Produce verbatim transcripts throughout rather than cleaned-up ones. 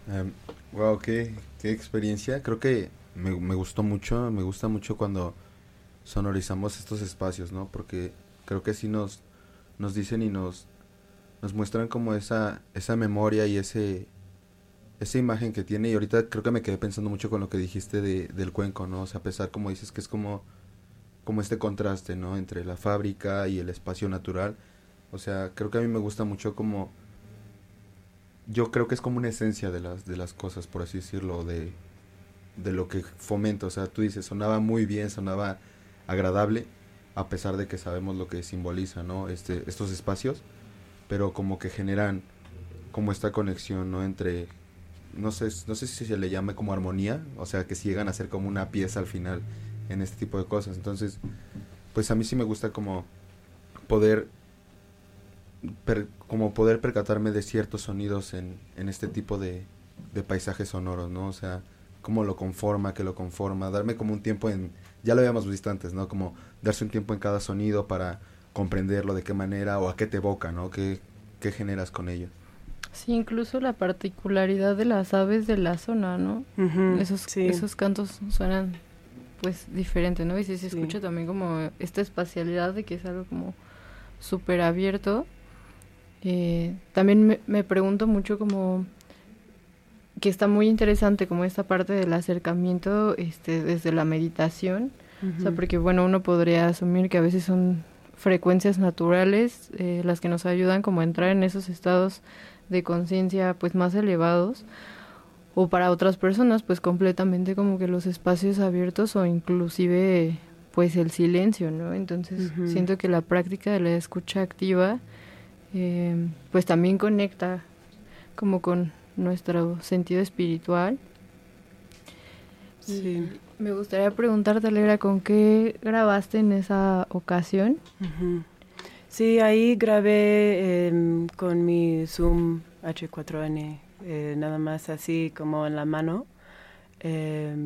Um, wow, qué, qué experiencia. Creo que me, me gustó mucho, me gusta mucho cuando sonorizamos estos espacios, ¿no? Porque creo que sí nos, nos dicen y nos, nos muestran como esa, esa memoria y ese, esa imagen que tiene. Y ahorita creo que me quedé pensando mucho con lo que dijiste de, del cuenco, ¿no? O sea, a pesar, como dices, que es como, como este contraste, ¿no? Entre la fábrica y el espacio natural. O sea, creo que a mí me gusta mucho como... Yo creo que es como una esencia de las, de las cosas, por así decirlo, de, de lo que fomenta. O sea, tú dices, sonaba muy bien, sonaba agradable, a pesar de que sabemos lo que simboliza, ¿no? Este, estos espacios, pero como que generan como esta conexión, ¿no? Entre, no sé, no sé si se le llame como armonía, o sea, que si llegan a ser como una pieza al final en este tipo de cosas. Entonces, pues a mí sí me gusta como poder, per, como poder percatarme de ciertos sonidos en, en este tipo de, de paisajes sonoros, ¿no? O sea, cómo lo conforma, que lo conforma, darme como un tiempo en, ya lo habíamos visto antes, ¿no? Como darse un tiempo en cada sonido para comprenderlo, de qué manera o a qué te evoca, ¿no? ¿Qué, qué generas con ello? Sí, incluso la particularidad de las aves de la zona, ¿no? Uh-huh, Esos, sí. esos cantos suenan pues diferente, ¿no? Y sí se Sí. escucha también como esta espacialidad de que es algo como súper abierto. Eh, también me, me pregunto mucho como que está muy interesante como esta parte del acercamiento este, desde la meditación. Uh-huh. O sea, porque bueno, uno podría asumir que a veces son frecuencias naturales eh, las que nos ayudan como a entrar en esos estados de conciencia pues más elevados, o para otras personas pues completamente como que los espacios abiertos o inclusive pues el silencio, ¿no? Entonces uh-huh. siento que la práctica de la escucha activa eh, pues también conecta como con nuestro sentido espiritual. Sí. Y me gustaría preguntarte, Alegra, ¿con qué grabaste en esa ocasión? Uh-huh. Sí, ahí grabé eh, con mi Zoom hache cuatro ene, eh, nada más así como en la mano. Eh,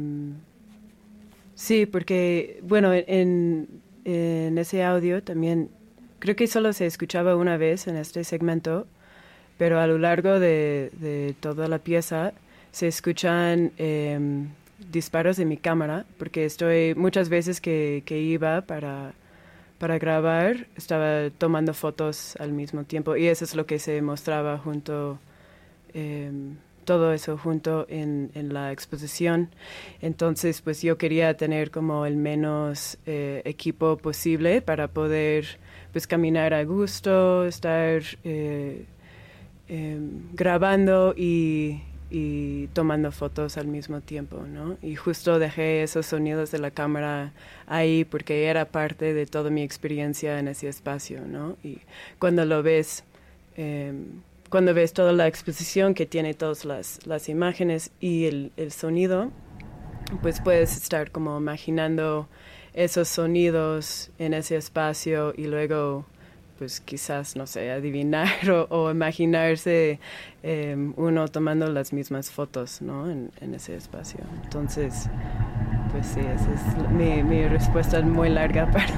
sí, porque, bueno, en, en ese audio también, creo que solo se escuchaba una vez en este segmento, pero a lo largo de, de toda la pieza se escuchan eh, disparos de mi cámara, porque estoy muchas veces que, que iba para... Para grabar, estaba tomando fotos al mismo tiempo y eso es lo que se mostraba junto, eh, todo eso junto en, en la exposición. Entonces, pues yo quería tener como el menos eh, equipo posible para poder pues caminar a gusto, estar eh, eh, grabando y... y tomando fotos al mismo tiempo, ¿no? Y justo dejé esos sonidos de la cámara ahí porque era parte de toda mi experiencia en ese espacio, ¿no? Y cuando lo ves, eh, cuando ves toda la exposición que tiene todas las, las imágenes y el, el sonido, pues puedes estar como imaginando esos sonidos en ese espacio y luego... pues quizás, no sé, adivinar o, o imaginarse eh, uno tomando las mismas fotos, ¿no? En, en ese espacio. Entonces, pues sí, esa es mi, mi respuesta muy larga para,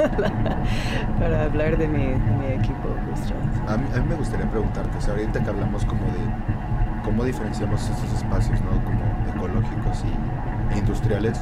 para hablar de mi, de mi equipo. Justo. A mí, a mí me gustaría preguntarte, o sea, ahorita que hablamos como de cómo diferenciamos estos espacios, ¿no? Como ecológicos y, e industriales.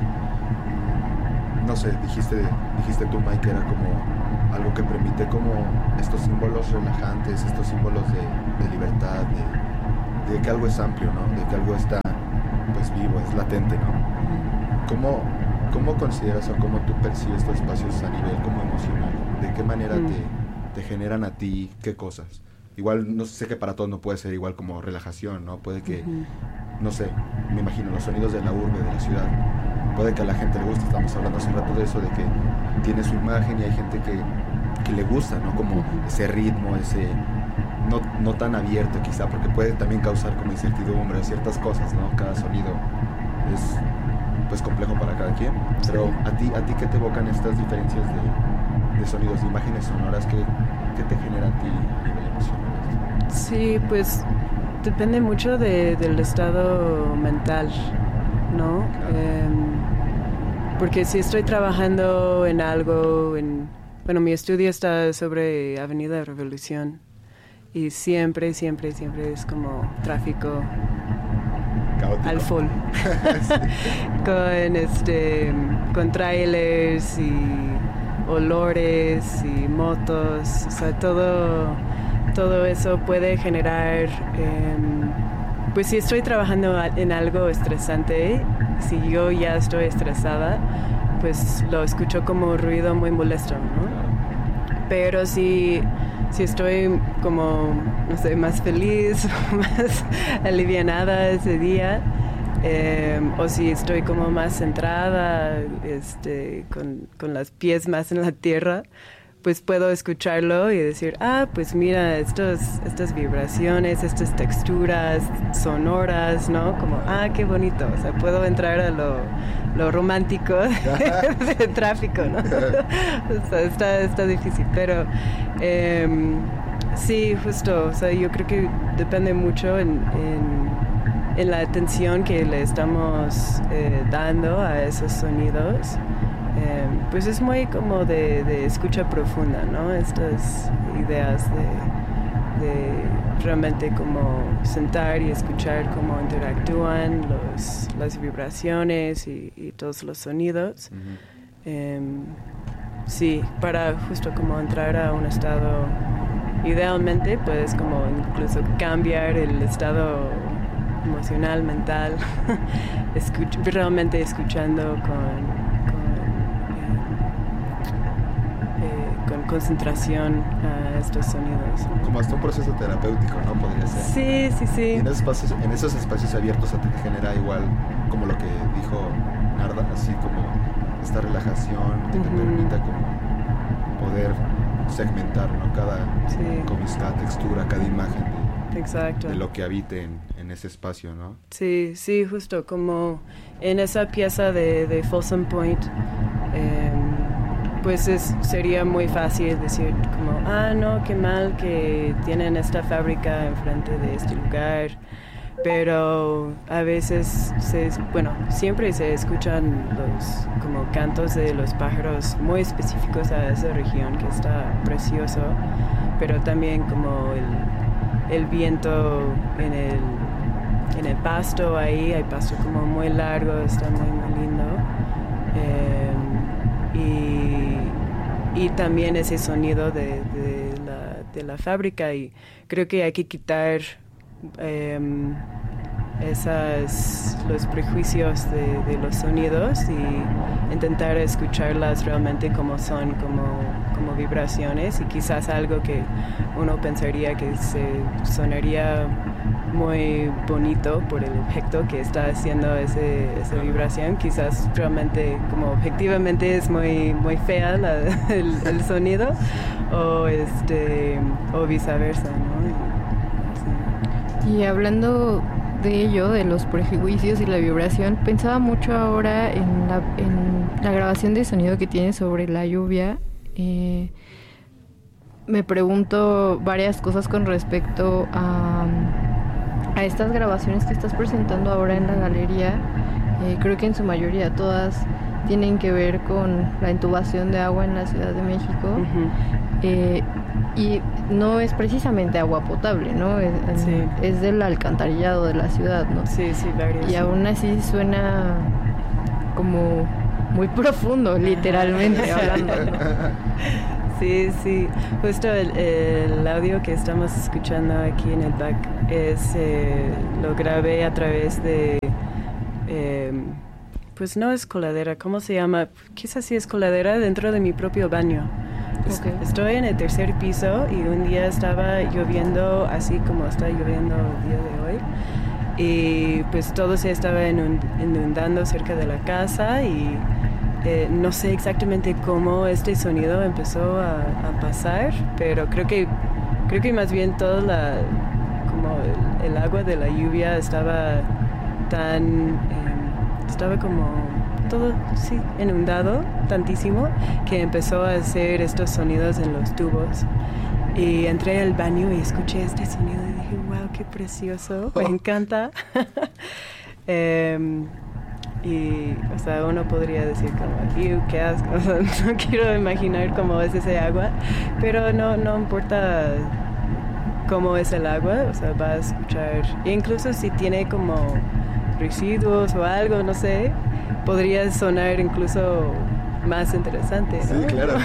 No sé, dijiste, dijiste tú, Mike, que era como algo que permite como estos símbolos relajantes, estos símbolos de, de libertad, de, de que algo es amplio, ¿no? De que algo está, pues, vivo, es latente, ¿no? ¿Cómo, cómo consideras o cómo tú percibes estos espacios a nivel como emocional? ¿De qué manera mm. te, te generan a ti qué cosas? Igual, no sé que para todos no puede ser igual como relajación, ¿no? Puede que, uh-huh. no sé, me imagino los sonidos de la urbe, de la ciudad. Puede que a la gente le guste, estamos hablando hace rato de eso, de que tiene su imagen y hay gente que, que le gusta, ¿no? Como uh-huh. ese ritmo, ese... No, no tan abierto quizá, porque puede también causar como incertidumbre, ciertas cosas, ¿no? Cada sonido es, pues, complejo para cada quien. Sí. Pero a ti, ¿a ti qué te evocan estas diferencias de, de sonidos, de imágenes sonoras? ¿Qué, qué te genera a ti a nivel emocional? Sí, pues depende mucho de, del estado mental, ¿no? Claro. Eh, porque si estoy trabajando en algo, en, bueno, mi estudio está sobre Avenida Revolución y siempre, siempre, siempre es como tráfico uh, al full. Sí. Con este con trailers y olores y motos, o sea, todo todo eso puede generar eh, pues si estoy trabajando en algo estresante, si yo ya estoy estresada, pues lo escucho como ruido muy molesto, ¿no? Pero si Si estoy como, no sé, más feliz, más alivianada ese día, eh, o si estoy como más centrada, este, con, con los pies más en la tierra, pues puedo escucharlo y decir, ah, pues mira, estos, estas vibraciones, estas texturas sonoras, ¿no? Como, ah, qué bonito. O sea, puedo entrar a lo, lo romántico de tráfico, ¿no? O sea, está, está difícil, pero eh, sí, justo, o sea, yo creo que depende mucho en, en, en la atención que le estamos eh, dando a esos sonidos. Eh, pues es muy como de, de escucha profunda, ¿no? Estas ideas de, de realmente como sentar y escuchar cómo interactúan los, las vibraciones y, y todos los sonidos. Uh-huh. Eh, sí, para justo como entrar a un estado, idealmente puedes como incluso cambiar el estado emocional, mental, escuch- realmente escuchando con con concentración a estos sonidos. Como hasta un proceso terapéutico, ¿no? Podría ser. Sí, sí, sí. Y en esos espacios, en esos espacios abiertos te genera igual, como lo que dijo Narda, así como esta relajación que uh-huh. te permita como poder segmentar, ¿no? Cada, sí. como cada textura, cada imagen de, Exacto. de lo que habite en, en ese espacio, ¿no? Sí, sí, justo como en esa pieza de, de Folsom Point, eh, pues es, sería muy fácil decir como, ah, no, qué mal que tienen esta fábrica enfrente de este lugar, pero a veces, se, bueno, siempre se escuchan los como cantos de los pájaros muy específicos a esa región que está precioso, pero también como el, el viento en el, en el pasto ahí, hay pasto como muy largo, está muy, muy lindo. Eh, y, y también ese sonido de, de, la, de la fábrica, y creo que hay que quitar eh, esas, los prejuicios de, de los sonidos y intentar escucharlas realmente como son, como, como vibraciones, y quizás algo que uno pensaría que se sonaría muy bonito por el objeto que está haciendo ese, esa vibración, quizás realmente como objetivamente es muy muy fea la, el, el sonido, o este o viceversa, ¿no? Y, sí. Y hablando de ello, de los prejuicios y la vibración, pensaba mucho ahora en la, en la grabación de sonido que tiene sobre la lluvia. Eh, me pregunto varias cosas con respecto a a estas grabaciones que estás presentando ahora en la galería. Eh, creo que en su mayoría todas tienen que ver con la intubación de agua en la Ciudad de México. Uh-huh. eh, y no es precisamente agua potable, ¿no? Es, sí. es del alcantarillado de la ciudad, ¿no? Sí, sí, varios. Y aún así suena como muy profundo, literalmente hablando, ¿no? Sí, sí. Justo el, el audio que estamos escuchando aquí en el back es eh, lo grabé a través de, eh, pues no es coladera, ¿cómo se llama? Quizás sí es coladera dentro de mi propio baño. Okay. Estoy en el tercer piso y un día estaba lloviendo así como está lloviendo el día de hoy. Y pues todo se estaba inundando cerca de la casa y Eh, no sé exactamente cómo este sonido empezó a, a pasar, pero creo que creo que más bien toda la como el, el agua de la lluvia estaba tan eh, estaba como todo sí inundado tantísimo que empezó a hacer estos sonidos en los tubos. Y entré al baño y escuché este sonido y dije, wow, qué precioso, me encanta. eh, Y, o sea, uno podría decir como, ew, qué asco, o sea, no quiero imaginar cómo es ese agua, pero no, no importa cómo es el agua, o sea, va a escuchar, incluso si tiene como residuos o algo, no sé, podría sonar incluso más interesante, ¿no? Sí, claro.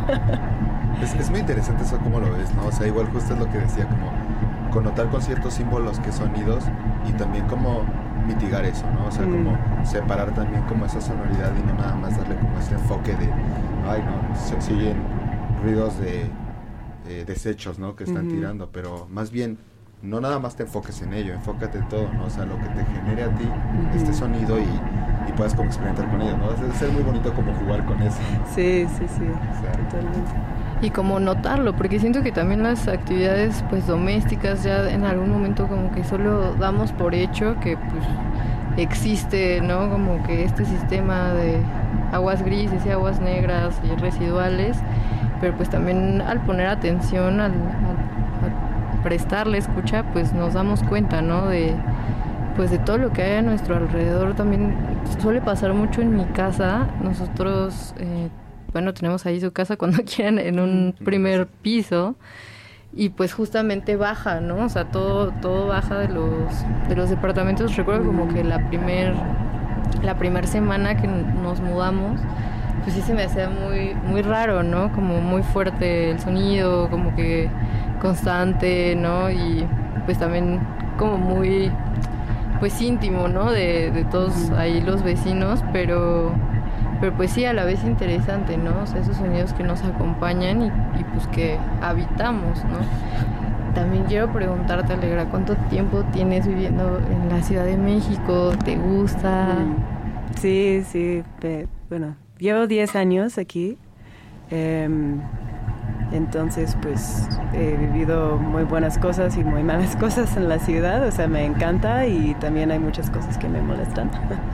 es, es muy interesante eso, cómo lo ves, ¿no? O sea, igual justo es lo que decía, como connotar con ciertos símbolos que sonidos y también como mitigar eso, ¿no? O sea, mm. como separar también como esa sonoridad y no nada más darle como ese enfoque de, ay, no, se siguen ruidos de eh, desechos, ¿no? Que están mm-hmm. tirando, pero más bien no nada más te enfoques en ello, enfócate en todo, ¿no? O sea, lo que te genere a ti mm-hmm. este sonido y, y puedas como experimentar con ello, ¿no? Debe ser muy bonito como jugar con eso, ¿no? Sí, sí, sí, o sea, totalmente. Y como notarlo, porque siento que también las actividades pues domésticas ya en algún momento como que solo damos por hecho que pues existe, ¿no? Como que este sistema de aguas grises y aguas negras y residuales, pero pues también al poner atención, al, al, al prestarle escucha, pues nos damos cuenta, ¿no? De pues de todo lo que hay a nuestro alrededor. También suele pasar mucho en mi casa. Nosotros eh, bueno, tenemos ahí su casa cuando quieran en un primer piso y pues justamente baja, ¿no? O sea, todo todo baja de los de los departamentos. Recuerdo como que la primer la primer semana que nos mudamos, pues sí se me hacía muy muy raro, ¿no? Como muy fuerte el sonido, como que constante, ¿no? Y pues también como muy pues íntimo, ¿no? De, de todos ahí los vecinos, pero pero pues sí, a la vez interesante, ¿no? O sea, esos sonidos que nos acompañan y, y pues que habitamos, ¿no? También quiero preguntarte, Alegra, ¿cuánto tiempo tienes viviendo en la Ciudad de México? ¿Te gusta? Sí, sí, pe- bueno, llevo diez años aquí, eh, entonces pues he vivido muy buenas cosas y muy malas cosas en la ciudad, o sea, me encanta y también hay muchas cosas que me molestan.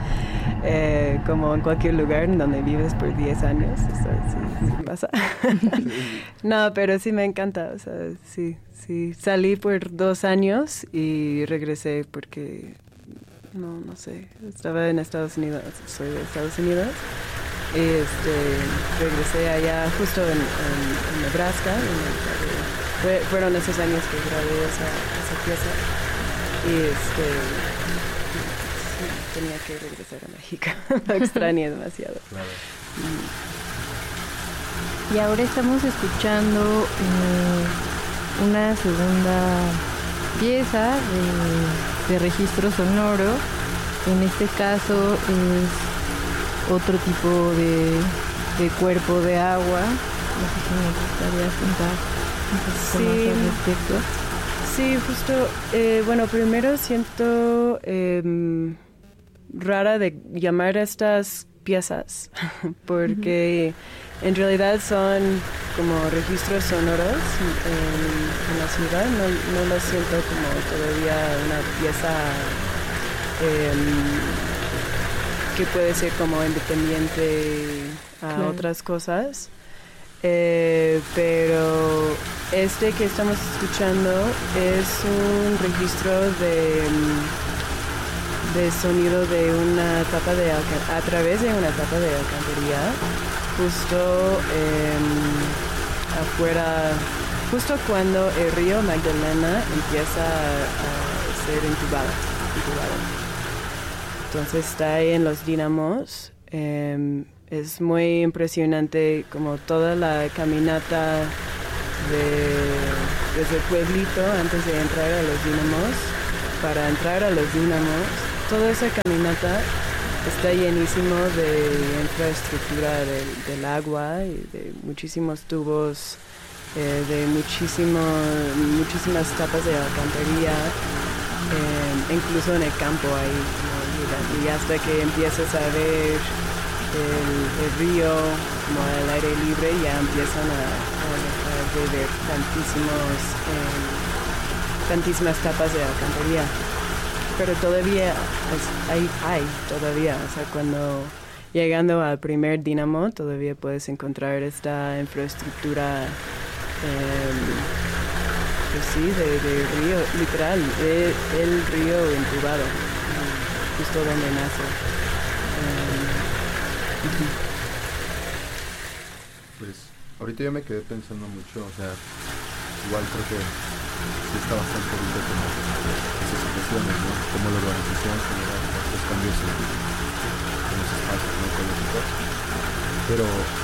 Eh, como en cualquier lugar en donde vives por diez años, o sea, sí, sí pasa. No, pero sí me encanta, o sea, sí, sí. Salí por dos años y regresé porque, no, no sé, estaba en Estados Unidos, soy de Estados Unidos, y este, regresé allá justo en, en, en Nebraska, en el, fueron esos años que grabé esa, esa pieza, y este... tenía que regresar a México. Lo extrañé demasiado. Claro. Y ahora estamos escuchando eh, una segunda pieza de, de registro sonoro. En este caso es otro tipo de, de cuerpo de agua. No sé si me gustaría contar un poquito sí. más al respecto. Sí, justo. Eh, bueno, primero siento... Eh, rara de llamar a estas piezas porque uh-huh. en realidad son como registros sonoros en, en la ciudad, no, no lo siento como todavía una pieza eh, que puede ser como independiente a claro. otras cosas, eh, pero este que estamos escuchando es un registro de de sonido de una tapa de alca- a través de una tapa de alcantarilla justo eh, afuera, justo cuando el río Magdalena empieza a, a ser intubado, intubado. Entonces está ahí en los dínamos. Eh, es muy impresionante como toda la caminata de, desde el pueblito antes de entrar a los dínamos, para entrar a los dínamos. Toda esa caminata está llenísimo de infraestructura del, del agua y de muchísimos tubos, eh, de muchísimo, muchísimas tapas de alcantarilla, eh, incluso en el campo ahí, como, y hasta que empiezas a ver el, el río como al aire libre, ya empiezan a, a, a ver tantísimos, eh, tantísimas tapas de alcantarilla. Pero todavía es, hay, hay, todavía, o sea, cuando llegando al primer dínamo todavía puedes encontrar esta infraestructura, eh, pues sí, de, de río, literal, de, el río intubado, justo donde nace. Eh, uh-huh. Pues ahorita yo me quedé pensando mucho, o sea, igual creo que sí está bastante bonito como esas situaciones, ¿no? Como la urbanización general, ¿no? los cambios en, en los espacios, ¿no?, ecológicos. Pero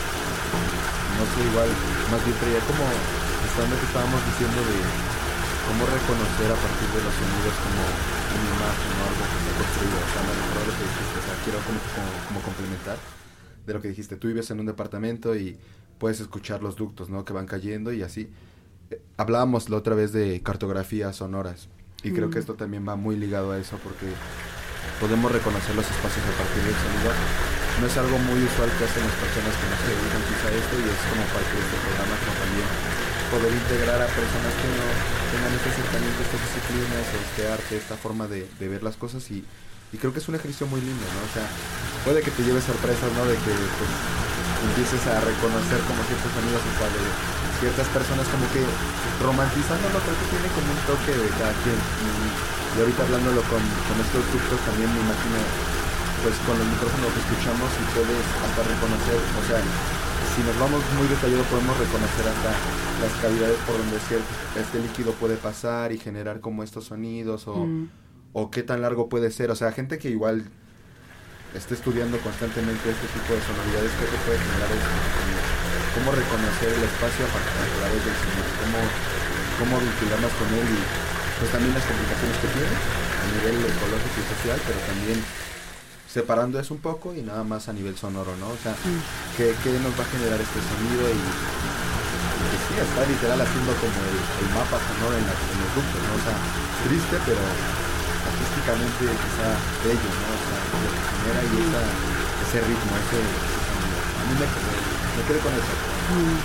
no sé, igual, más bien traía como esta onda que estábamos diciendo de cómo reconocer a partir de los sonidos como una imagen o algo que se ha construido. O sea, me recuerdo lo que dijiste, o sea, quiero como, como, como complementar de lo que dijiste. Tú vives en un departamento y puedes escuchar los ductos, ¿no?, que van cayendo y así. Eh, hablábamos la otra vez de cartografías sonoras y mm. creo que esto también va muy ligado a eso, porque podemos reconocer los espacios a partir del sonido. No es algo muy usual que hacen las personas que no se dedican quizá a esto, y es como parte de este programa, como también poder integrar a personas que no tengan este acercamiento, estas disciplinas, este arte, esta forma de, de ver las cosas, y, y creo que es un ejercicio muy lindo, ¿no? O sea, puede que te lleves sorpresas, ¿no?, de que pues empieces a reconocer como ciertos sonidos, o sea, de ciertas personas como que romantizándolo, creo que tiene como un toque de cada quien. Y, y ahorita hablándolo con, con estos ductos también me imagino, pues con los micrófonos que escuchamos, y puedes hasta reconocer, o sea, si nos vamos muy detallado podemos reconocer hasta las cavidades por donde este líquido puede pasar y generar como estos sonidos, o, mm. o qué tan largo puede ser. O sea, gente que igual esté estudiando constantemente este tipo de sonoridades, creo que puede generar eso, como, cómo reconocer el espacio a través del sonido, cómo, cómo vincularnos con él, y pues también las complicaciones que tiene a nivel ecológico y social, pero también separando eso un poco y nada más a nivel sonoro, ¿no? O sea, mm. ¿qué, qué nos va a generar este sonido? Y, y que sí, está literal haciendo como el, el mapa sonoro en, la, en los ductos, ¿no? O sea, triste, pero artísticamente quizá bello, ¿no? O sea, lo que genera y esa, ese ritmo, ese, ese sonido. A mí me, me quedé con eso. Mm.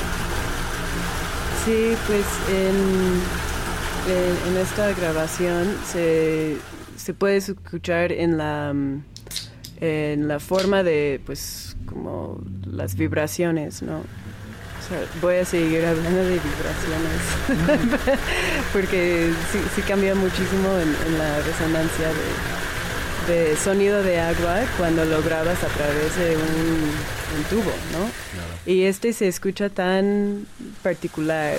Sí, pues en, en, en esta grabación se, se puede escuchar en la... en la forma de, pues, como las vibraciones, ¿no? O sea, voy a seguir hablando de vibraciones, porque sí, sí cambia muchísimo en, en la resonancia de, de sonido de agua cuando lo grabas a través de un, un tubo, ¿no? Claro. Y este se escucha tan particular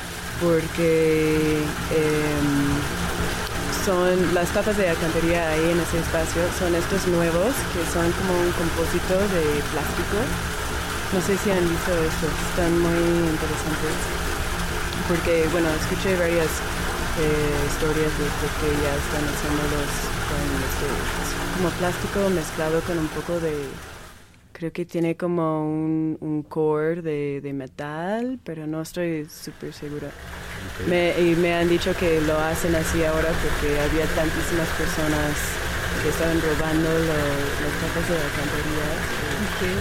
porque... Eh, son las tapas de alcantarilla ahí en ese espacio, son estos nuevos que son como un compósito de plástico. No sé si han visto estos, están muy interesantes, porque bueno, escuché varias eh, historias de que ya están haciéndolos con este, como plástico mezclado con un poco de, creo que tiene como un, un core de, de metal, pero no estoy súper segura. Me, y me han dicho que lo hacen así ahora porque había tantísimas personas que estaban robando lo, los tapas de alcantarilla. Okay.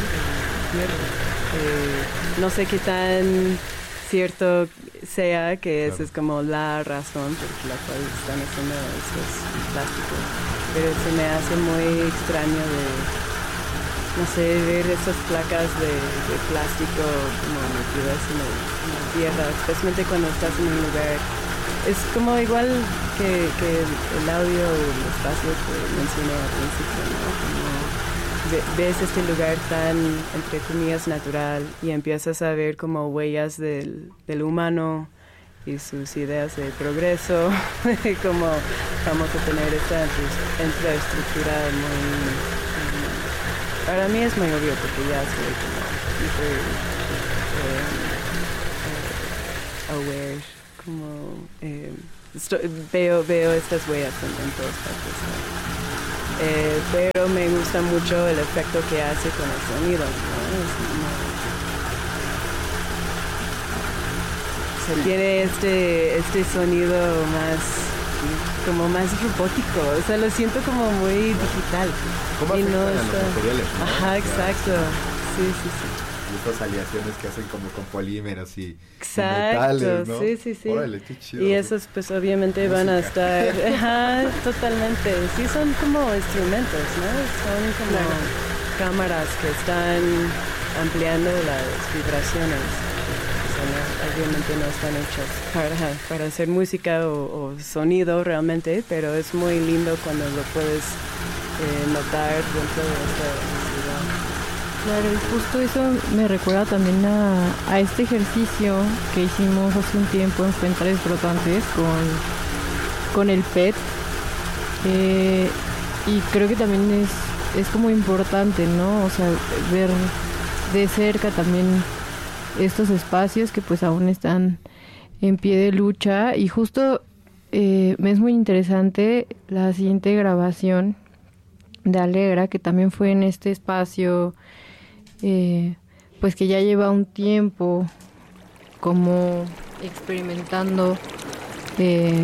Eh, no sé qué tan cierto sea que claro. Esa es como la razón por la cual están haciendo estos plásticos, pero se me hace muy extraño de, no sé, ver esas placas de, de plástico como metidas en, el, en la tierra, especialmente cuando estás en un lugar. Es como igual que, que el, el audio y el espacio que mencioné al principio, ¿no? Como ve, ves este lugar tan, entre comillas, natural, y empiezas a ver como huellas del, del humano y sus ideas de progreso, como vamos a tener esta infraestructura muy... Para mí es muy obvio porque ya soy como super eh, eh, aware, como eh, estoy, veo, veo estas huellas en, en todas partes, ¿no? eh, pero me gusta mucho el efecto que hace con el sonido, ¿no? Es como, o sea, tiene este, este sonido más... como más robótico, o sea, lo siento como muy digital. ¿Cómo afectan no a está... los materiales, ¿no? Ajá, exacto. Sí, sí, sí. Y estas aleaciones que hacen como con polímeros y, exacto, y metales, ¿no? Sí, sí, sí. Órale, qué chido. Y esos pues obviamente música. Van a estar, ajá, totalmente. Sí, son como instrumentos, ¿no? Son como claro. Cámaras que están ampliando las vibraciones. Obviamente no están hechos para, para hacer música o, o sonido realmente, pero es muy lindo cuando lo puedes eh, notar dentro de esta ciudad. Claro, y justo eso me recuerda también a, a este ejercicio que hicimos hace un tiempo en Fuentales Brotantes con, con el P E T. Eh, y creo que también es, es como importante, ¿no? O sea, ver de cerca también estos espacios que pues aún están en pie de lucha. Y justo eh, me es muy interesante la siguiente grabación de Alegra, que también fue en este espacio, eh, pues que ya lleva un tiempo como experimentando eh,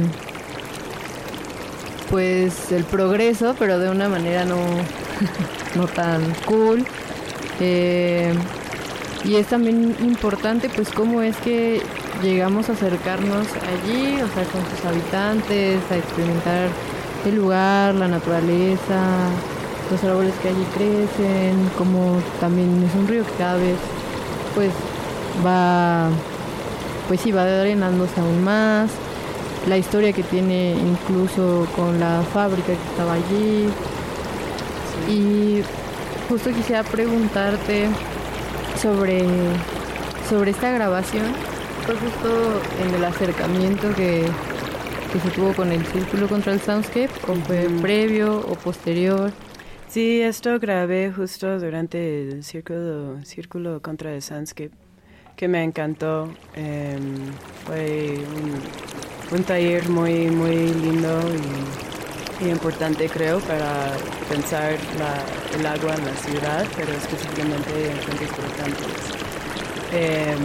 pues el progreso, pero de una manera no, no tan cool. Eh, y es también importante pues cómo es que llegamos a acercarnos allí, o sea, con sus habitantes, a experimentar el lugar, la naturaleza, los árboles que allí crecen, como también es un río que cada vez pues va, pues sí, va drenándose aún más, la historia que tiene incluso con la fábrica que estaba allí. Sí. Y justo quisiera preguntarte sobre, sobre esta grabación. Fue justo en el acercamiento que, que se tuvo con el Círculo contra el Soundscape, o fue mm. previo o posterior. Sí, esto grabé justo durante el Círculo, Círculo contra el Soundscape, que me encantó. Eh, fue un, un taller muy, muy lindo y, y importante, creo, para pensar la, el agua en la ciudad, pero específicamente en fuentes flotantes. Eh,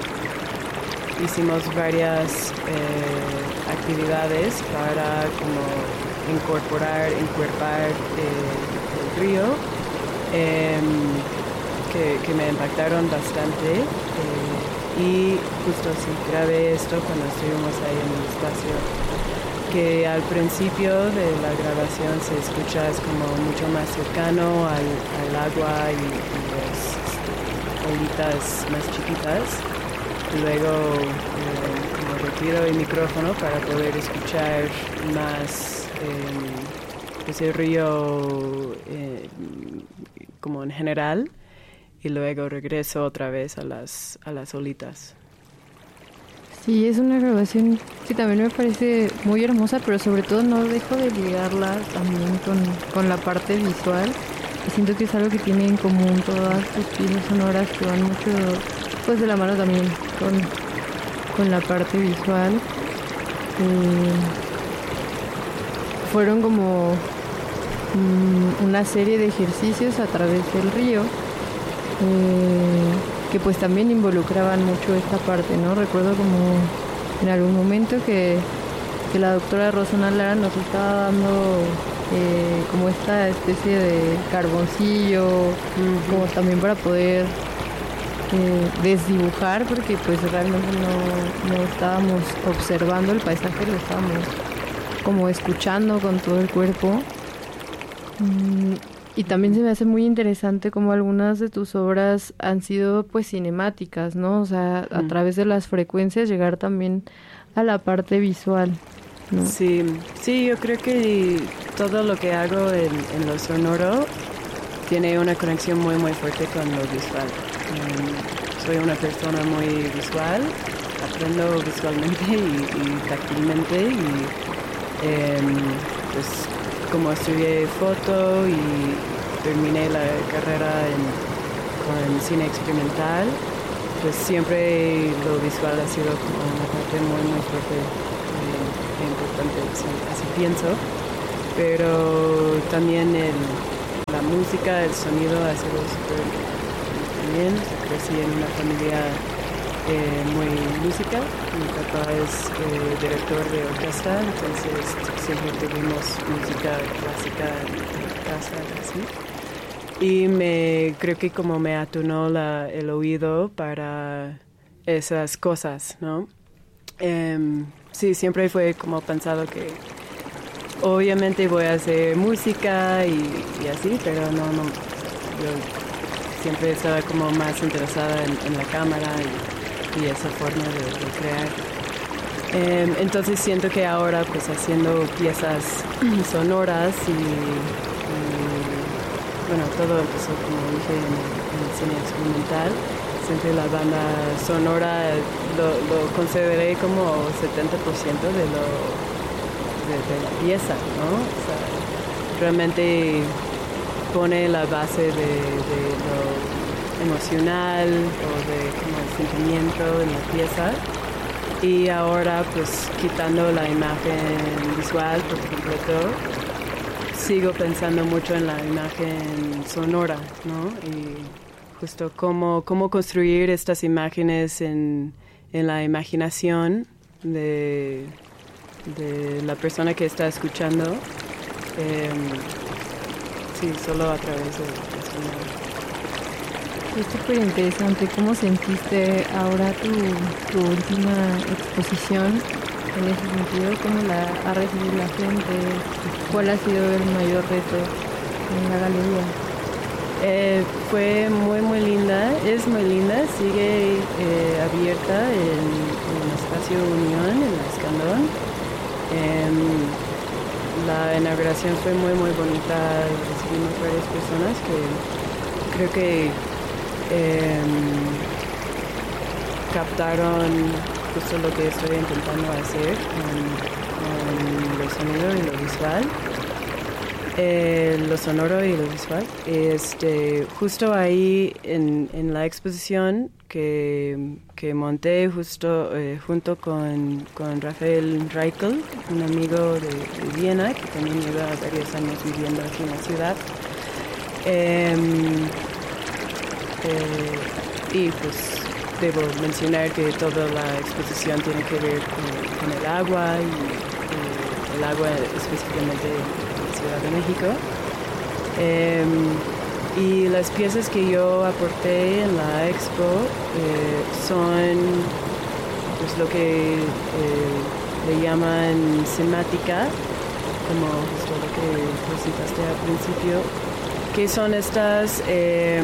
hicimos varias eh, actividades para como incorporar, encuerpar eh, el río, eh, que, que me impactaron bastante. Eh, y justo así grabé esto cuando estuvimos ahí en el espacio, que al principio de la grabación se escucha es como mucho más cercano al, al agua y, y las olitas más chiquitas. Y luego eh, como retiro el micrófono para poder escuchar más eh, ese río eh, como en general, y luego regreso otra vez a las, a las olitas. Sí, es una grabación que también me parece muy hermosa, pero sobre todo no dejo de ligarla también con, con la parte visual. Y siento que es algo que tiene en común todas tus piezas sonoras, que van mucho pues de la mano también con, con la parte visual. Eh, fueron como mm, una serie de ejercicios a través del río, eh, que pues también involucraban mucho esta parte, ¿no? Recuerdo como en algún momento que, que la doctora Rosana Lara nos estaba dando eh, como esta especie de carboncillo, uh-huh. como también para poder eh, desdibujar, porque pues realmente no, no estábamos observando el paisaje, lo estábamos como escuchando con todo el cuerpo. Mm, y también se me hace muy interesante como algunas de tus obras han sido pues cinemáticas, ¿no? O sea, a mm. través de las frecuencias llegar también a la parte visual, ¿no? Sí, sí, yo creo que todo lo que hago en, en lo sonoro tiene una conexión muy muy fuerte con lo visual. Um, soy una persona muy visual, aprendo visualmente y, y táctilmente, y um, pues como estudié foto y terminé la carrera en, con cine experimental, pues siempre lo visual ha sido como una parte muy muy fuerte e importante, así, así pienso. Pero también el, la música, el sonido ha sido súper bien. Crecí en una familia eh, muy música. Mi papá es eh, director de orquesta, entonces siempre tuvimos música clásica en casa, así. Y me creo que como me atunó la, el oído para esas cosas, ¿no? Um, sí, siempre fue como pensado que obviamente voy a hacer música y, y así, pero no, no, yo siempre estaba como más interesada en, en la cámara y, y esa forma de, de crear. Um, entonces siento que ahora pues haciendo piezas sonoras y, y bueno, todo empezó como dije en, en el cine experimental. Siempre la banda sonora lo, lo consideré como setenta por ciento de, lo, de, de la pieza, ¿no? O sea, realmente pone la base de, de lo emocional o de como el sentimiento en la pieza. Y ahora, pues, quitando la imagen visual por completo, sigo pensando mucho en la imagen sonora, ¿no? Y justo cómo, cómo construir estas imágenes en, en la imaginación de, de la persona que está escuchando. Eh, sí, solo a través de la sonora. Es súper interesante. ¿Cómo sentiste ahora tu, tu última exposición en ese sentido? ¿Cómo la ha recibido la gente? ¿Cuál ha sido el mayor reto en la galería? Eh, fue muy muy linda, es muy linda, sigue eh, abierta en, en el Espacio Unión, en la Escandón. Eh, la inauguración fue muy muy bonita, recibimos varias personas que creo que eh, captaron justo lo que estoy intentando hacer con, con lo sonido y lo visual. Eh, lo sonoro y lo visual. Este, justo ahí en, en la exposición que, que monté justo eh, junto con, con Rafael Reichel, un amigo de, de Viena que también lleva varios años viviendo aquí en la ciudad. Eh, eh, y pues debo mencionar que toda la exposición tiene que ver con, con el agua y, y el agua específicamente Ciudad de México. Eh, y las piezas que yo aporté en la expo eh, son pues, lo que eh, le llaman semática, como justo lo que citaste al principio, que son estas eh,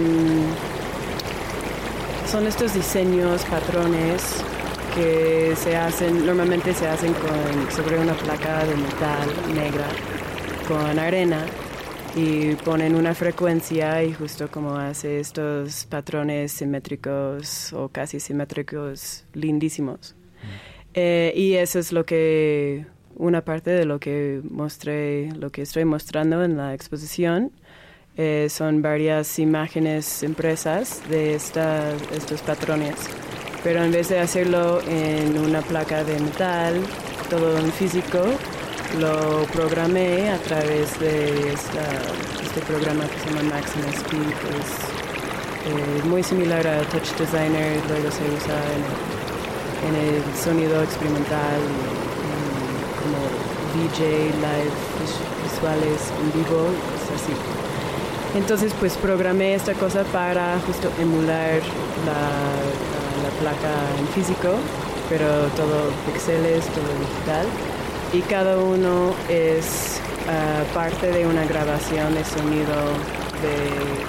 son estos diseños, patrones que se hacen, normalmente se hacen con, sobre una placa de metal negra con arena y ponen una frecuencia y justo como hace estos patrones simétricos o casi simétricos lindísimos. Mm. Eh, y eso es lo que, una parte de lo que mostré, lo que estoy mostrando en la exposición. Eh, son varias imágenes impresas de esta, estos patrones, pero en vez de hacerlo en una placa de metal, todo en físico, lo programé a través de esta, este programa que se llama Maximus Speed, que es eh, muy similar a Touch Designer, luego se usa en el, en el sonido experimental, en, como V J, live, visuales en vivo, es así. Entonces pues programé esta cosa para justo emular la, la, la placa en físico, pero todo píxeles, todo digital. Y cada uno es uh, parte de una grabación de sonido de,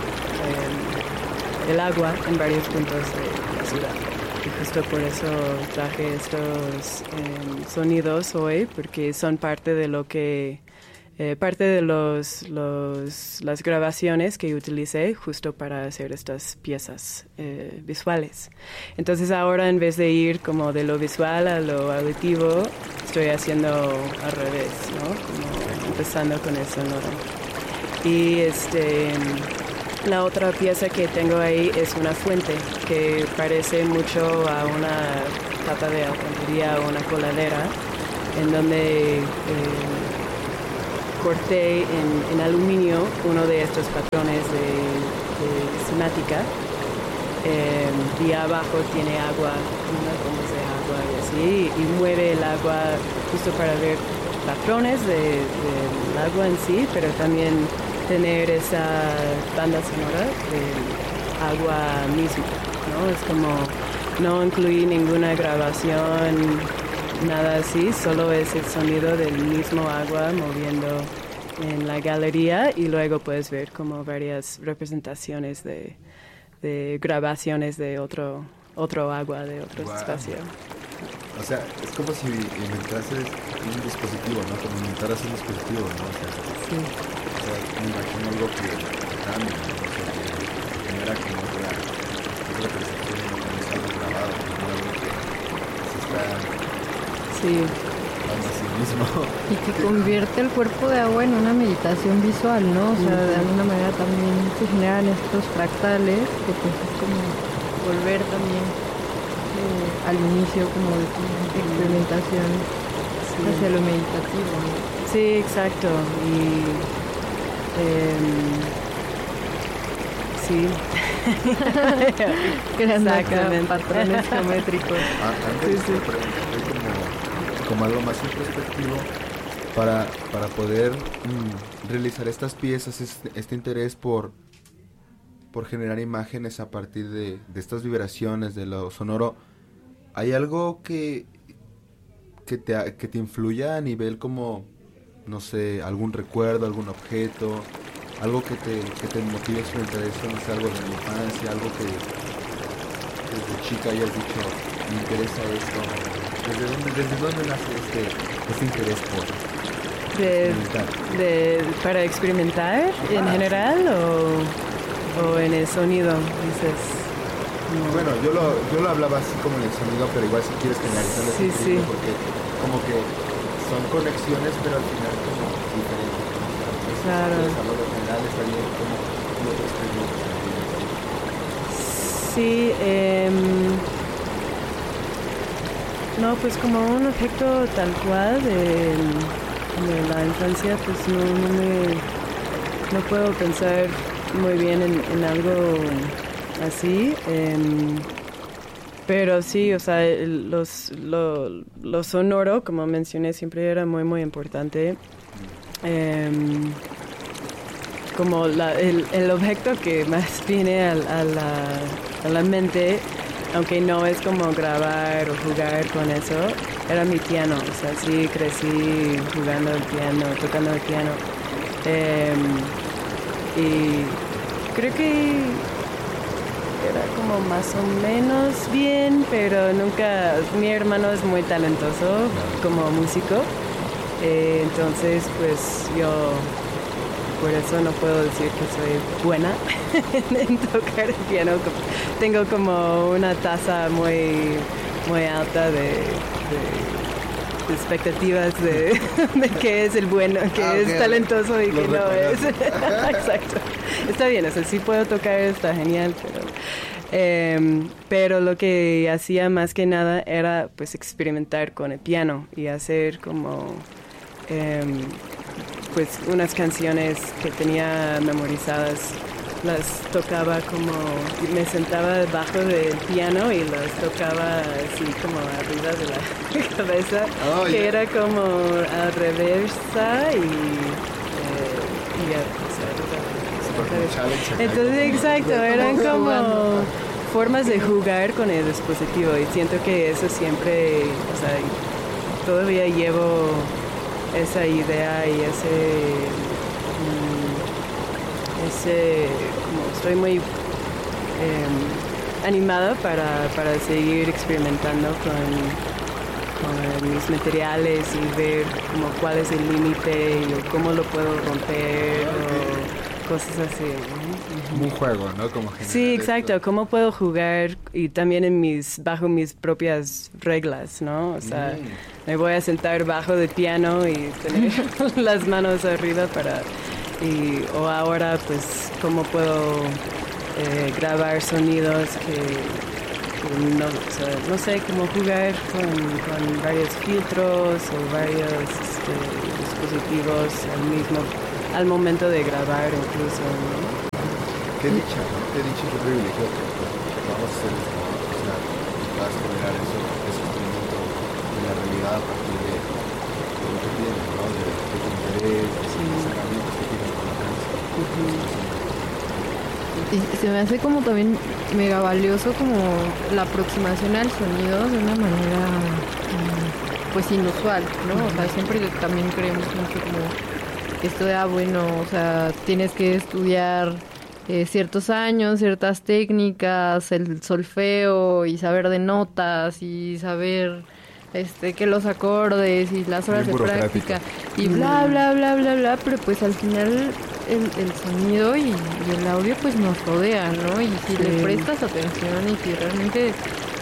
eh, del agua en varios puntos de la ciudad. Y justo por eso traje estos eh, sonidos hoy, porque son parte de lo que, eh, parte de los, los, las grabaciones que utilicé justo para hacer estas piezas eh, visuales. Entonces ahora en vez de ir como de lo visual a lo auditivo, estoy haciendo al revés, ¿no? Como empezando con el sonoro. Y este, la otra pieza que tengo ahí es una fuente que parece mucho a una tapa de alcantarilla o una coladera, en donde eh, corté en, en aluminio uno de estos patrones de, de cinética. Eh, y abajo tiene agua, unas bombas de agua y así, y mueve el agua justo para ver patrones del de, de agua en sí, pero también tener esa banda sonora del agua misma, ¿no? Es como no incluí ninguna grabación, nada así, solo es el sonido del mismo agua moviendo en la galería y luego puedes ver como varias representaciones de de grabaciones de otro otro agua, de otro wow. espacio. O sea, es como si inventases un dispositivo, ¿no? Como inventaras un dispositivo, ¿no? O sea, sí. O sea, me imagino algo que cambia, ¿no? O sea, que genera como otra, otra percepción, como es algo grabado, como algo que se está... Sí. tratando a sí mismo. Y que convierte el cuerpo de agua en una meditación visual, ¿no? O sea, de alguna manera también se generan estos fractales, que pues es como volver también eh, al inicio como de tu experimentación sí. hacia lo meditativo, ¿no? Sí, exacto. Y eh, sí. Creando acá patrones geométricos. Ah, antes sí, sí. Como, como algo más introspectivo para, para poder mm, realizar estas piezas, este, este interés por, por generar imágenes a partir de, de estas vibraciones, de lo sonoro. ¿Hay algo que, que, te, que te influya a nivel como, no sé, algún recuerdo, algún objeto? Algo que te, que te motive a experimentar eso, no sé, algo de la infancia, algo que desde chica hayas dicho, me interesa esto. ¿Desde dónde, desde dónde nace este, este interés por de, experimentar? De, ¿Para experimentar ah, en general o, o en el sonido, dices? No. Bueno, yo lo, yo lo hablaba así como en el sonido, pero igual si quieres generalizar sí, sí. porque como que son conexiones, pero al final como diferentes. Claro. Sí, eh, no, pues como un efecto tal cual de, de la infancia, pues no, no me, no puedo pensar muy bien en, en algo así, eh, pero sí, o sea, los, lo, lo sonoro, como mencioné, siempre era muy, muy importante. Eh, como la, el, el objeto que más viene a, a, la, a la mente, aunque no es como grabar o jugar con eso, era mi piano. O sea, sí crecí jugando el piano, tocando el piano. Eh, y creo que era como más o menos bien, pero nunca... Mi hermano es muy talentoso como músico. Eh, entonces, pues yo por eso no puedo decir que soy buena en tocar el piano. Tengo como una tasa muy, muy alta de, de, de expectativas de, de que es el bueno, que ah, es okay. talentoso y Lo que no es. Exacto. Está bien, o sea, sí puedo tocar, está genial, pero... Eh, pero lo que hacía más que nada era pues experimentar con el piano y hacer como... Eh, pues unas canciones que tenía memorizadas, las tocaba como, me sentaba debajo del piano y las tocaba así como arriba de la cabeza, oh, que yeah. era como a reversa y, eh, y a, o sea, entonces exacto, eran como formas de jugar con el dispositivo y siento que eso siempre, o sea, todavía llevo esa idea y ese, um, ese como estoy muy eh, animada para, para seguir experimentando con, con mis materiales y ver como cuál es el límite y cómo lo puedo romper o cosas así, ¿no? Como un juego, ¿no? Como sí, exacto, esto. Cómo puedo jugar y también en mis bajo mis propias reglas, ¿no? O sea, mm. me voy a sentar bajo del piano y tener las manos arriba para y o ahora pues cómo puedo eh, grabar sonidos que, que no, o sea, no sé, cómo jugar con, con varios filtros o varios este, dispositivos al mismo al momento de grabar incluso, ¿no? Qué dicha, ¿no? Qué dicha, qué privilegio que, que vamos a hacer esto, o sea, que puedas generar eso, ese experimento de la realidad a partir de, de lo que tienes, ¿no? De, de tu interés, de sí. Las herramientas que tienes con la canción. Uh-huh. Y se me hace como también mega valioso como la aproximación al sonido de una manera pues inusual, ¿no? Uh-huh. O sea, siempre también creemos mucho como esto de, ah, bueno, o sea, tienes que estudiar eh, ciertos años, ciertas técnicas, el solfeo y saber de notas y saber este que los acordes y las horas de práctica y bla, bla, bla, bla, bla, pero pues al final el, el sonido y, y el audio pues nos rodea, ¿no? Y si sí. le prestas atención y si realmente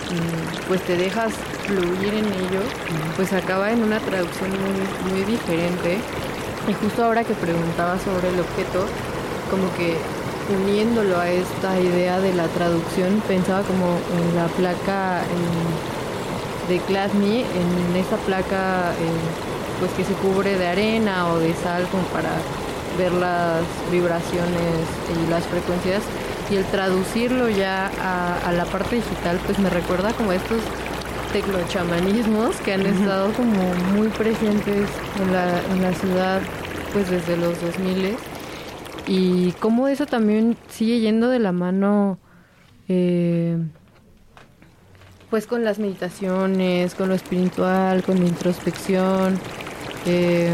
pues te dejas fluir en ello, pues acaba en una traducción muy, muy diferente. Y justo ahora que preguntaba sobre el objeto, como que uniéndolo a esta idea de la traducción, pensaba como en la placa en, de Glasny, en esa placa eh, pues que se cubre de arena o de sal como para ver las vibraciones y las frecuencias, y el traducirlo ya a, a la parte digital pues me recuerda como estos tecnochamanismos que han estado como muy presentes en la, en la ciudad pues desde los dos mil, y cómo eso también sigue yendo de la mano eh, pues con las meditaciones, con lo espiritual, con la introspección, eh,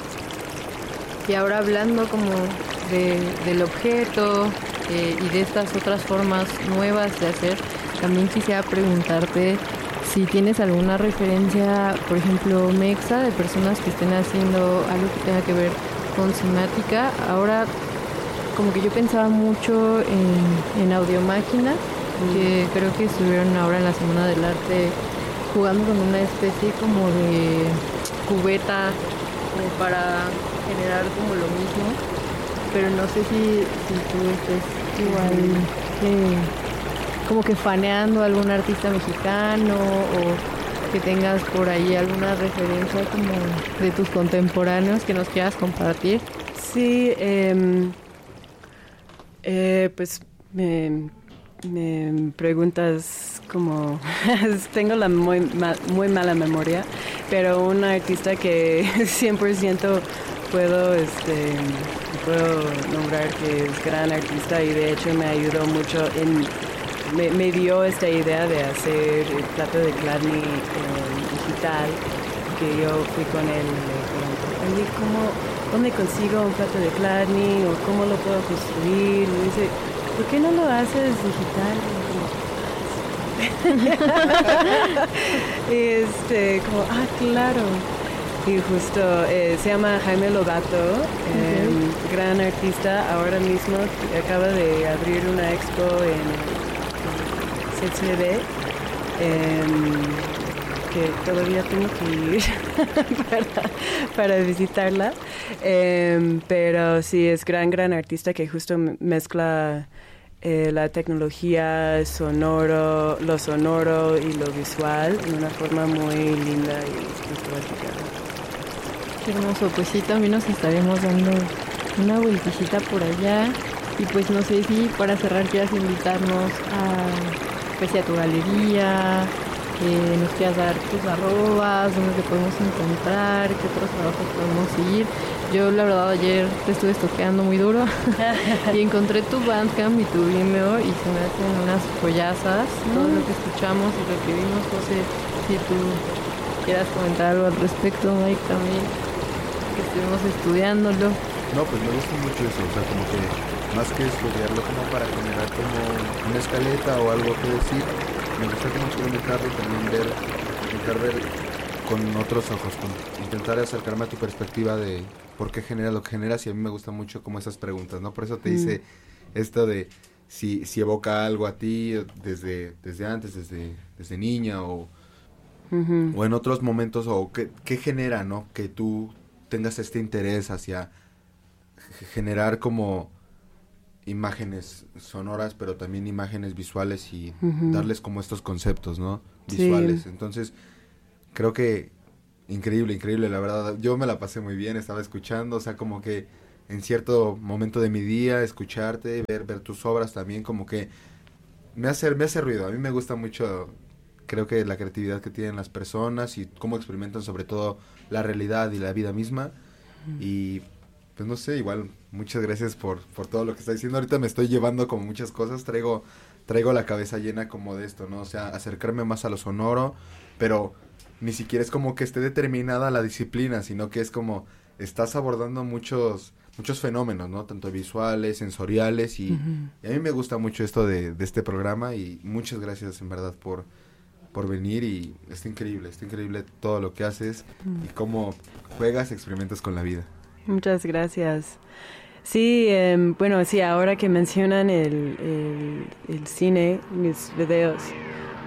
y ahora hablando como de, del objeto eh, y de estas otras formas nuevas de hacer, también quisiera preguntarte si tienes alguna referencia, por ejemplo, mexa, de personas que estén haciendo algo que tenga que ver con cinética. Ahora, como que yo pensaba mucho en, en Audiomáquina, mm. que creo que estuvieron ahora en la Semana del Arte jugando con una especie como de cubeta, como para generar como lo mismo, pero no sé si, si tú estés igual eh, como que faneando a algún artista mexicano o que tengas por ahí alguna referencia como de tus contemporáneos que nos quieras compartir. Sí, eh, eh, pues me, me preguntas como tengo la muy, ma, muy mala memoria, pero un artista que cien por ciento puedo este puedo nombrar que es gran artista y de hecho me ayudó mucho en me, me dio esta idea de hacer el plato de Gladney eh, digital, que yo fui con él y le pregunté, oye, ¿cómo, dónde consigo un plato de Gladney o cómo lo puedo construir? Y me dice, ¿por qué no lo haces digital? este, como, ah, claro. Y justo eh, se llama Jaime Lobato, eh, uh-huh. gran artista, ahora mismo acaba de abrir una expo en C C D, eh, que todavía tengo que ir para, para visitarla, eh, pero sí es gran, gran artista que justo mezcla eh, la tecnología sonoro, lo sonoro y lo visual en una forma muy linda y nostálgica. Qué hermoso, pues sí, también nos estaremos dando una vueltecita por allá. Y pues no sé si para cerrar quieras invitarnos a, pues, a tu galería, que nos quieras dar tus arrobas, dónde te podemos encontrar, qué otros trabajos podemos seguir. Yo la verdad ayer te estuve estoqueando muy duro y encontré tu Bandcamp y tu Vimeo y se me hacen unas joyazas, mm. todo lo que escuchamos y lo que vimos. No sé si tú quieras comentar algo al respecto, Mike, también, que estuvimos estudiándolo. No, pues me gusta mucho eso, o sea, como que más que estudiarlo como para generar como una escaleta o algo que decir, me gusta como experimentarlo y también ver, intentar ver con otros ojos, con, intentar acercarme a tu perspectiva de por qué generas lo que generas, y a mí me gusta mucho como esas preguntas, ¿no? Por eso te mm. hice esto de si, si evoca algo a ti desde, desde antes, desde, desde niña o, uh-huh. o en otros momentos, o qué, qué genera, ¿no? Que tú tengas este interés hacia generar como imágenes sonoras, pero también imágenes visuales y uh-huh. darles como estos conceptos, ¿no? Visuales. Sí. Entonces, creo que increíble, increíble, la verdad. Yo me la pasé muy bien, estaba escuchando, o sea, como que en cierto momento de mi día, escucharte, ver, ver tus obras también, como que me hace, me hace ruido. A mí me gusta mucho, creo que la creatividad que tienen las personas y cómo experimentan sobre todo la realidad y la vida misma. Uh-huh. Y pues no sé, igual, muchas gracias por, por todo lo que está diciendo. Ahorita me estoy llevando como muchas cosas, traigo, traigo la cabeza llena como de esto, ¿no? O sea, acercarme más a lo sonoro, pero ni siquiera es como que esté determinada la disciplina, sino que es como, estás abordando muchos, muchos fenómenos, ¿no? Tanto visuales, sensoriales, y, uh-huh. y a mí me gusta mucho esto de, de este programa, y muchas gracias en verdad por, por venir, y está increíble, está increíble todo lo que haces uh-huh. y cómo juegas, experimentas con la vida. Muchas gracias. Sí, eh, bueno, sí, ahora que mencionan el, el, el cine, mis videos,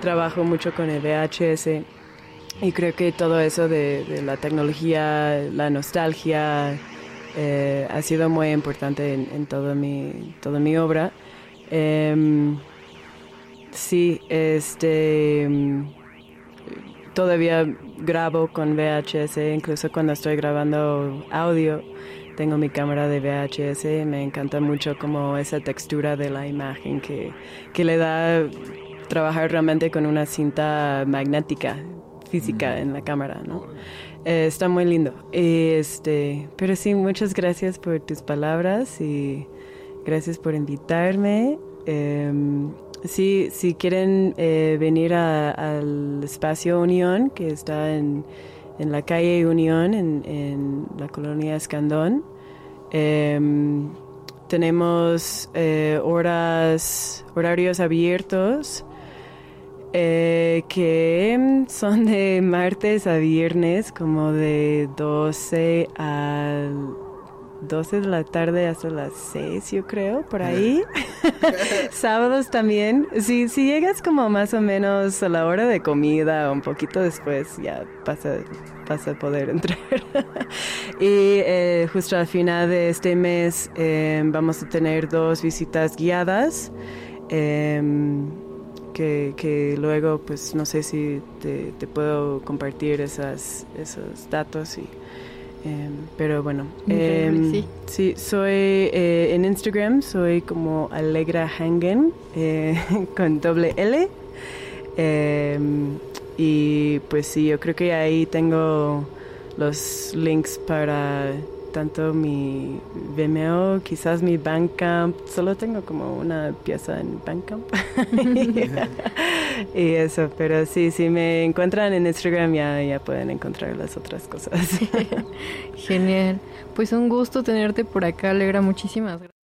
trabajo mucho con el V H S y creo que todo eso de, de la tecnología, la nostalgia, eh, ha sido muy importante en, en toda mi, toda mi obra. Eh, sí, este... Todavía grabo con V H S, incluso cuando estoy grabando audio, tengo mi cámara de V H S. Me encanta mucho como esa textura de la imagen que, que le da trabajar realmente con una cinta magnética, física en la cámara, ¿no? Eh, está muy lindo. Y este, pero sí, muchas gracias por tus palabras y gracias por invitarme. Eh, Sí, si quieren eh, venir a, al espacio Unión, que está en, en la calle Unión, en, en la colonia Escandón, eh, tenemos eh, horas, horarios abiertos eh, que son de martes a viernes, como de doce a doce de la tarde hasta las seis, yo creo, por ahí. Sábados también. Si, si llegas como más o menos a la hora de comida o un poquito después, ya vas a, vas a poder entrar. Y eh, justo al final de este mes eh, vamos a tener dos visitas guiadas. Eh, que, que luego, pues, no sé si te, te puedo compartir esas, esos datos y... Eh, pero bueno, eh, sí. sí, soy eh, en Instagram, soy como Alegra Hangen, eh, con doble L. Eh, y pues sí, yo creo que ahí tengo los links para tanto mi Vimeo, quizás mi Bandcamp. Solo tengo como una pieza en Bandcamp. Y eso, pero sí, si me encuentran en Instagram ya, ya pueden encontrar las otras cosas. Genial. Pues un gusto tenerte por acá, Alegra. Muchísimas gracias.